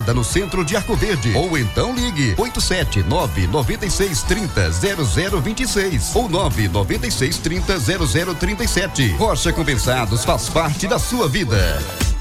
localizada no centro de Arco Verde. Ou então ligue 87996300026 ou 996300037. Rocha Compensados faz parte da sua vida.